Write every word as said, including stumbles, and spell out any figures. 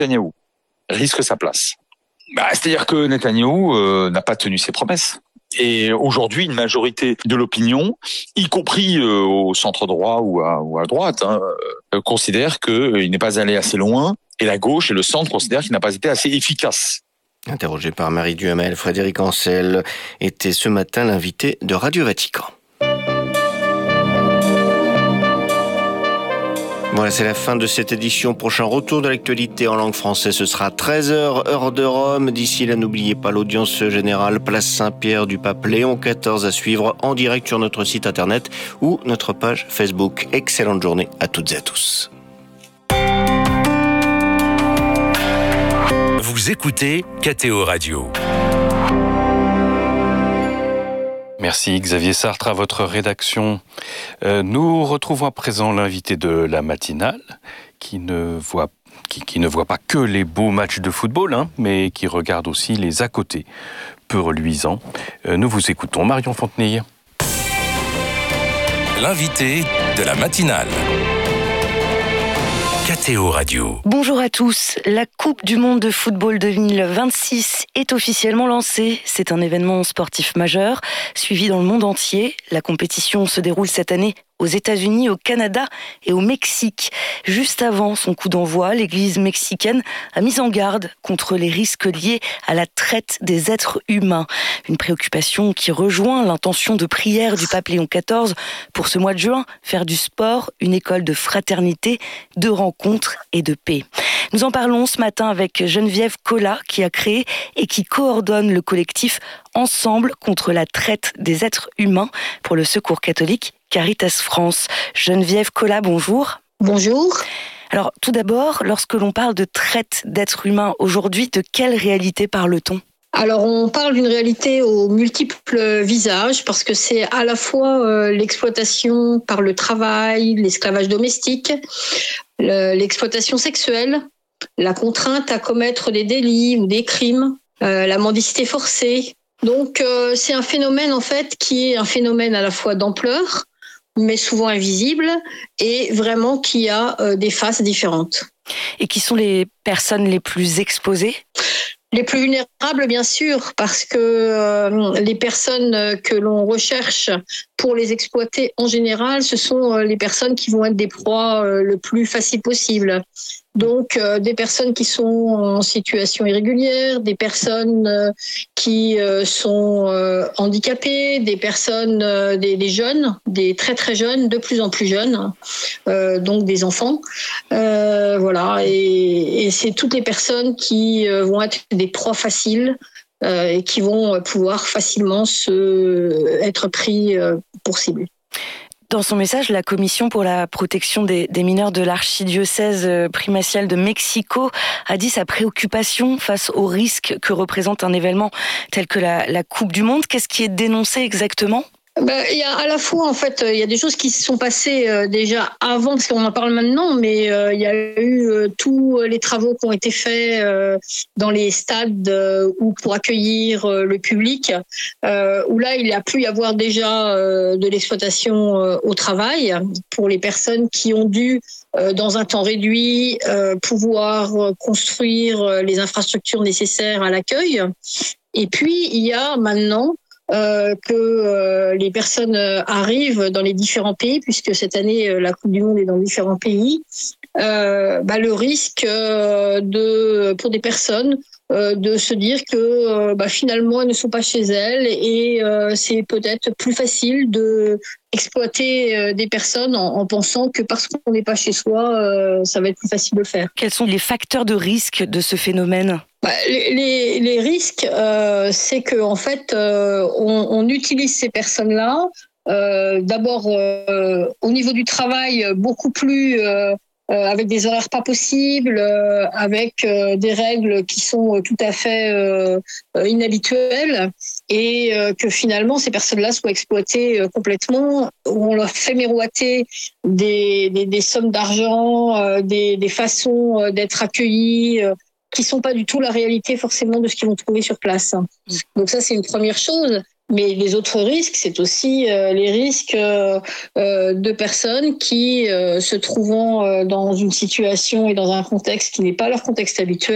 Netanyahou risque sa place. Bah, c'est-à-dire que Netanyahou euh, n'a pas tenu ses promesses. Et aujourd'hui, une majorité de l'opinion, y compris euh, au centre droit ou à, ou à droite, hein, euh, considère qu'il euh, n'est pas allé assez loin, et la gauche et le centre considèrent qu'il n'a pas été assez efficace. Interrogé par Marie Duhamel, Frédéric Ancel était ce matin l'invité de Radio Vatican. Voilà, c'est la fin de cette édition. Prochain retour de l'actualité en langue française, ce sera treize heures, heure de Rome. D'ici là, n'oubliez pas l'audience générale, place Saint-Pierre du pape Léon quatorze à suivre en direct sur notre site internet ou notre page Facebook. Excellente journée à toutes et à tous. Vous écoutez K T O Radio. Merci Xavier Sartre à votre rédaction. Euh, nous retrouvons à présent l'invité de la matinale qui ne voit, qui, qui ne voit pas que les beaux matchs de football, hein, mais qui regarde aussi les à côté, peu reluisants. Euh, nous vous écoutons, Marion Fontenille. L'invité de la matinale. K T O Radio. Bonjour à tous. La Coupe du Monde de football deux mille vingt-six est officiellement lancée. C'est un événement sportif majeur, suivi dans le monde entier. La compétition se déroule cette année aux États-Unis, au Canada et au Mexique. Juste avant son coup d'envoi, l'Église mexicaine a mis en garde contre les risques liés à la traite des êtres humains. Une préoccupation qui rejoint l'intention de prière du pape Léon quatorze pour ce mois de juin, faire du sport une école de fraternité, de rencontre et de paix. Nous en parlons ce matin avec Geneviève Collat qui a créé et qui coordonne le collectif Ensemble contre la traite des êtres humains pour le Secours catholique Caritas France. Geneviève Collat, bonjour. Bonjour. Alors, tout d'abord, lorsque l'on parle de traite d'êtres humains aujourd'hui, de quelle réalité parle-t-on ? Alors, on parle d'une réalité aux multiples visages parce que c'est à la fois euh, l'exploitation par le travail, l'esclavage domestique, le, l'exploitation sexuelle, la contrainte à commettre des délits ou des crimes, euh, la mendicité forcée. Donc, euh, c'est un phénomène, en fait, qui est un phénomène à la fois d'ampleur, mais souvent invisible, et vraiment qui a euh, des faces différentes. Et qui sont les personnes les plus exposées ? Les plus vulnérables, bien sûr, parce que euh, les personnes que l'on recherche pour les exploiter en général, ce sont euh, les personnes qui vont être des proies euh, le plus facile possible. Donc, euh, des personnes qui sont en situation irrégulière, des personnes euh, qui euh, sont euh, handicapées, des personnes, euh, des, des jeunes, des très très jeunes, de plus en plus jeunes, euh, donc des enfants. Euh, voilà, et, et c'est toutes les personnes qui euh, vont être des proies faciles euh, et qui vont pouvoir facilement se, être pris euh, pour cible. Dans son message, la Commission pour la protection des, des mineurs de l'archidiocèse primatial de Mexico a dit sa préoccupation face au risque que représente un événement tel que la, la Coupe du Monde. Qu'est-ce qui est dénoncé exactement ? Ben, il y a à la fois, en fait, il y a des choses qui se sont passées euh, déjà avant, parce qu'on en parle maintenant, mais euh, il y a eu euh, tous les travaux qui ont été faits euh, dans les stades euh, ou pour accueillir euh, le public, euh, où là, il a pu y avoir déjà euh, de l'exploitation euh, au travail pour les personnes qui ont dû, euh, dans un temps réduit, euh, pouvoir construire les infrastructures nécessaires à l'accueil. Et puis, il y a maintenant Euh, que euh, les personnes euh, arrivent dans les différents pays, puisque cette année, euh, la Coupe du Monde est dans différents pays, euh, bah, le risque euh, de, pour des personnes euh, de se dire que euh, bah, finalement, elles ne sont pas chez elles et euh, c'est peut-être plus facile de exploiter euh, des personnes en, en pensant que parce qu'on n'est pas chez soi, euh, ça va être plus facile de le faire. Quels sont les facteurs de risque de ce phénomène ? Bah, les, les, les risques, euh, c'est que en fait, euh, on, on utilise ces personnes-là. Euh, d'abord, euh, au niveau du travail, beaucoup plus euh, euh, avec des horaires pas possibles, euh, avec euh, des règles qui sont tout à fait euh, inhabituelles, et euh, que finalement ces personnes-là soient exploitées euh, complètement, où on leur fait miroiter des, des, des sommes d'argent, euh, des, des façons euh, d'être accueillis. Euh, qui sont pas du tout la réalité forcément de ce qu'ils vont trouver sur place. Donc ça, c'est une première chose. Mais les autres risques, c'est aussi euh, les risques euh, euh, de personnes qui, euh, se trouvant euh, dans une situation et dans un contexte qui n'est pas leur contexte habituel,